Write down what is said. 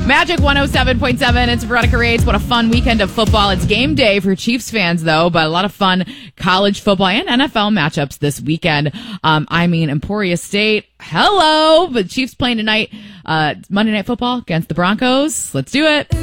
Magic 107.7. It's Veronica Reyes. What a fun weekend of football. It's game day for Chiefs fans, though, but a lot of fun college football and NFL matchups this weekend. Emporia State, hello, but Chiefs playing tonight, Monday Night Football against the Broncos. Let's do it.